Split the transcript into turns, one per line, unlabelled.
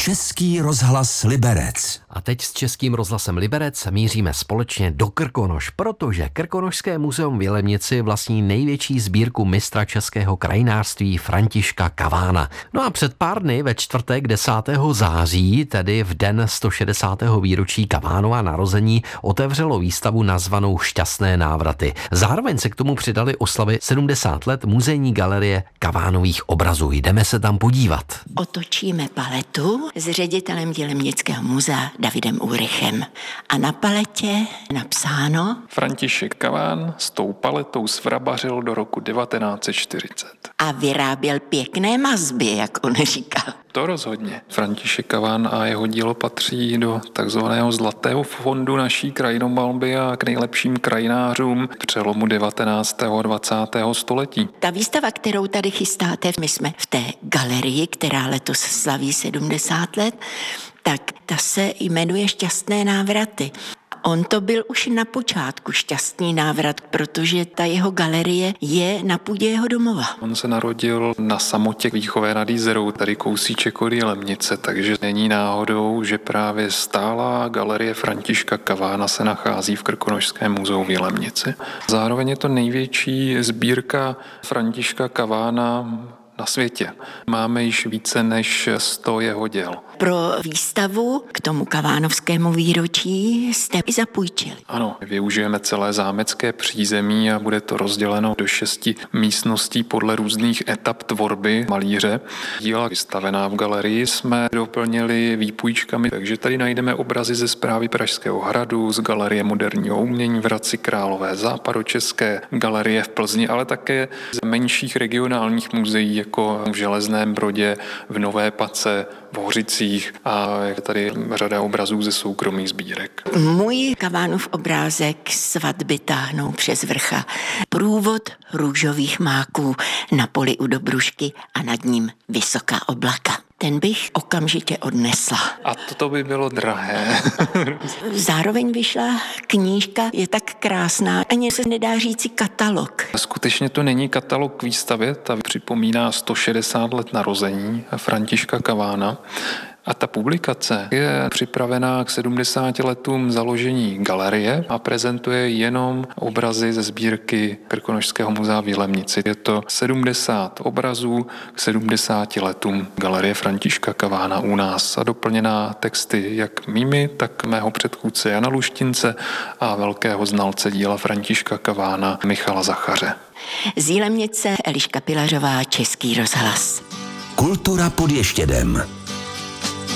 Český rozhlas Liberec.
A teď s Českým rozhlasem Liberec míříme společně do Krkonoš, protože Krkonošské muzeum v Jilemnici vlastní největší sbírku mistra českého krajinářství Františka Kavána. No a před pár dny ve čtvrtek 10. září, tedy v den 160. výročí Kavánova narození, otevřelo výstavu nazvanou Šťastné návraty. Zároveň se k tomu přidali oslavy 70 let muzejní galerie Kavánových obrazů. Jdeme se tam podívat.
Otočíme paletu s ředitelem Jilemnického muzea Davidem Úrychem. A na paletě napsáno:
František Kaván s tou paletou svrabařil do roku 1940.
A vyráběl pěkné mazby, jak on říkal.
To rozhodně. František Kaván a jeho dílo patří do takzvaného zlatého fondu naší krajinomalby a k nejlepším krajinářům přelomu 19. a 20. století.
Ta výstava, kterou tady chystáte, my jsme v té galerii, která letos slaví 70 let, tak ta se jmenuje Šťastné návraty. On to byl už na počátku šťastný návrat, protože ta jeho galerie je na půdě jeho domova.
On se narodil na samotě Výchové nad Jízerou, tady kousíček od Jilemnice, takže není náhodou, že právě stálá galerie Františka Kavána se nachází v Krkonošském muzeu v Jilemnici. Zároveň je to největší sbírka Františka Kavána na světě. Máme již více než 100 jeho děl.
Pro výstavu k tomu kavánovskému výročí jste i zapůjčili.
Ano, využijeme celé zámecké přízemí a bude to rozděleno do 6 místností podle různých etap tvorby malíře. Díla vystavená v galerii jsme doplnili výpůjčkami, takže tady najdeme obrazy ze Správy Pražského hradu, z Galerie moderního umění v Hradci Králové, Západočeské galerie v Plzni, ale také z menších regionálních muzeí, jako v Železném Brodě, v Nové Pace, v Hořicích a je tady řada obrazů ze soukromých sbírek.
Můj Kavánův obrázek Svatby táhnou přes vrcha. Průvod růžových máků na poli u Dobrušky a nad ním vysoká oblaka. Ten bych okamžitě odnesla.
A to by bylo drahé.
Zároveň vyšla knížka, je tak krásná, ani se nedá říci katalog.
Skutečně to není katalog k výstavě, ta připomíná 160 let narození Františka Kavána. A ta publikace je připravená k 70 letům založení galerie a prezentuje jenom obrazy ze sbírky Krkonošského muzea v Jilemnici. Je to 70 obrazů k 70 letům galerie Františka Kavána u nás a doplněná texty jak mými, tak mého předchůdce Jana Luštince a velkého znalce díla Františka Kavána Michala Zachaře.
Z Jilemnice Eliška Pilařová, Český rozhlas.
Kultura pod Ještědem.